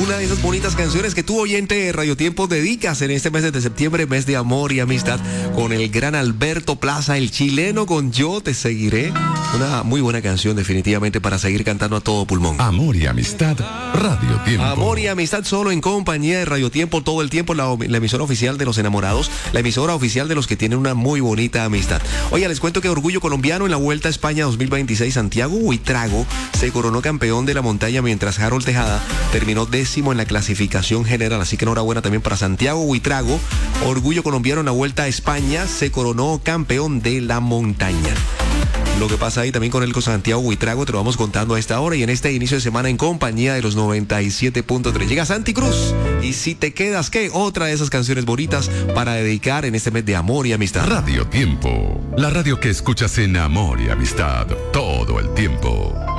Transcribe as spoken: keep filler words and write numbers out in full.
una de esas bonitas canciones que tú, oyente de Radio Tiempo, dedicas en este mes de septiembre, mes de amor y amistad, con el gran Alberto Plaza, el chileno, con Yo Te Seguiré. Una muy buena canción, definitivamente, para seguir cantando a todo pulmón. Amor y amistad, Radio Tiempo. Amor y amistad solo en compañía de Radio Tiempo todo el tiempo, la, la emisora oficial de los enamorados, la emisora oficial de los que tienen una muy bonita amistad. Oye, les cuento que Orgullo Colombiano en la Vuelta a España dos mil veintiséis, Santiago Buitrago se coronó campeón de la montaña, mientras Harold Tejada terminó décimo en la clasificación general. Así que enhorabuena también para Santiago Buitrago. Orgullo Colombiano en la Vuelta a España se coronó campeón de la montaña. Lo que pasa ahí también con el Santiago Buitrago te lo vamos contando a esta hora y en este inicio de semana en compañía de los noventa y siete punto tres. Llega Santi Cruz y Si Te Quedas, ¿qué? Otra de esas canciones bonitas para dedicar en este mes de amor y amistad. Radio Tiempo, la radio que escuchas en amor y amistad todo el tiempo.